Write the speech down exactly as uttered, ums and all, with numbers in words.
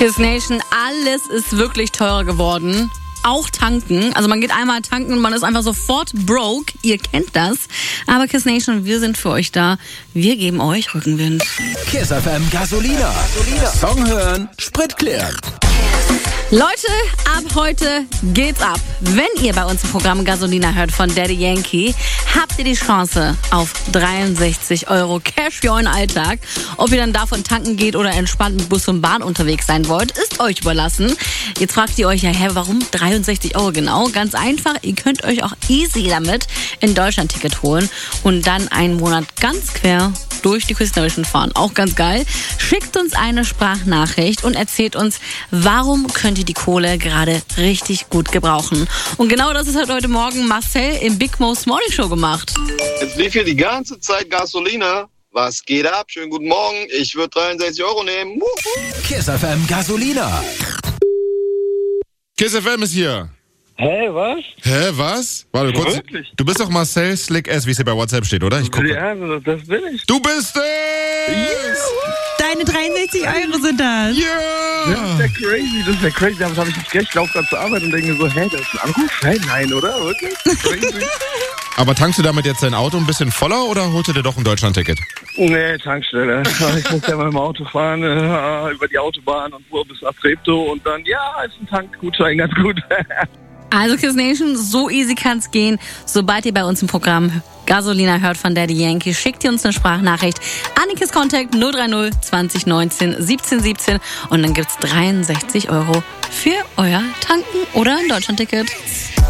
Kiss Nation, alles ist wirklich teurer geworden. Auch tanken. Also man geht einmal tanken und man ist einfach sofort broke. Ihr kennt das. Aber Kiss Nation, wir sind für euch da. Wir geben euch Rückenwind. Kiss F M Gasolina. Gasolina. Song hören, Sprit klären. Leute, ab heute geht's ab. Wenn ihr bei uns im Programm Gasolina hört von Daddy Yankee, habt ihr die Chance auf dreiundsechzig Euro Cash für euren Alltag. Ob ihr dann davon tanken geht oder entspannt mit Bus und Bahn unterwegs sein wollt, ist euch überlassen. Jetzt fragt ihr euch ja, hä, warum dreiundsechzig Euro genau? Ganz einfach, ihr könnt euch auch easy damit ein Deutschland-Ticket holen und dann einen Monat ganz quer durch die Küstenregion fahren. Auch ganz geil. Schickt uns eine Sprachnachricht und erzählt uns, warum könnt ihr die Kohle gerade richtig gut gebrauchen. Und genau das ist halt heute Morgen Marcel im Big Mo's Morning Show gemacht. Jetzt lief hier die ganze Zeit Gasolina. Was geht ab? Schönen guten Morgen. Ich würde dreiundsechzig Euro nehmen. Wuhu. Kiss F M Gasolina. Kiss F M ist hier. Hä, was? Hä, was? Warte kurz. Wirklich? Du bist doch Marcel Slick S, wie es hier bei WhatsApp steht, oder? Ich gucke. Ja, das bin ich. Du bist es! Deine dreiundsechzig Euro sind das. Ja! Das ist ja crazy, das ist ja crazy. Damit habe ich nicht recht. Ich laufe gerade zur Arbeit und denke mir so, hä, das ist ein Anruf? Hä, nein, oder? Wirklich? Crazy. Aber tankst du damit jetzt dein Auto ein bisschen voller oder holst du dir doch ein Deutschland-Ticket? Nee, Tankstelle. Ich muss ja mal im Auto fahren, äh, über die Autobahn und fuhr bis nach Treptow und dann, ja, ist ein Tankgutschein ganz gut. Also Kiss Nation, so easy kann's gehen. Sobald ihr bei uns im Programm Gasolina hört von Daddy Yankee, schickt ihr uns eine Sprachnachricht an den Kiss Contact null drei null zwanzig neunzehn siebzehn siebzehn und dann gibt's dreiundsechzig Euro für euer Tanken oder ein Deutschland-Ticket.